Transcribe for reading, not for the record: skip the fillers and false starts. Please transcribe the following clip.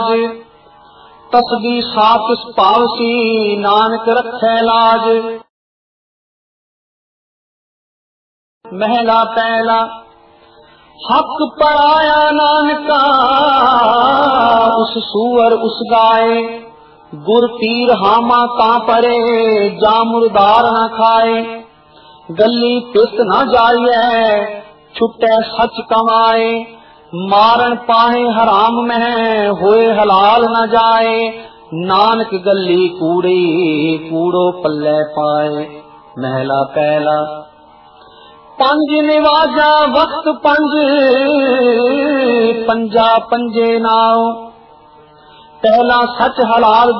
तसबी साकिस पावसी नानक रखै लाज। महला पहला। हक पराया नानका उस सूअर उस गाय, गुर पीर हामा का परे जा मुर्दार न खाए। गली पिस न जाइए छुटे सच कमाए, मारन पाहे हराम में होए हलाल न जाए। नानक गली कूड़ी कूड़ो पल्ले पाए। महला पहला। पंज निवाजा वक्त पंज पंजा पंजे नाव, पहला सच हलाल